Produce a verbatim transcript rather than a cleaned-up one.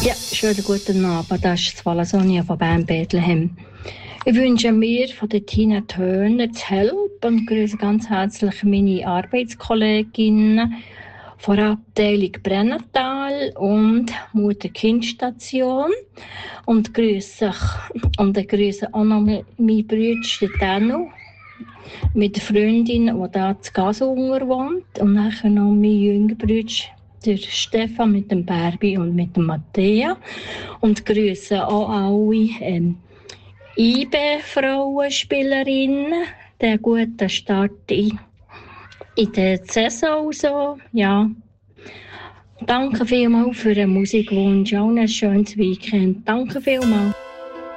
Ja, schönen guten Abend. Das ist Vala Sonja von Bern Bethlehem. Ich wünsche mir von der Tina Turner das Help und grüße ganz herzlich meine Arbeitskolleginnen von der Abteilung Brennertal und Mutter-Kind-Station. Und grüße und ich grüße auch noch meinen Bruder Danu mit der Freundin, die da zu Gasunger wohnt. Und nachher noch mein jüngerer Bruder, der Stefan mit dem Bärbi und mit dem Matthäa. Und grüße auch alle ähm, I B-Frauenspielerinnen, den guten Start in, in der Saison. So. Ja. Danke vielmals für den Musikwunsch. Auch ein schönes Weekend. Danke vielmals.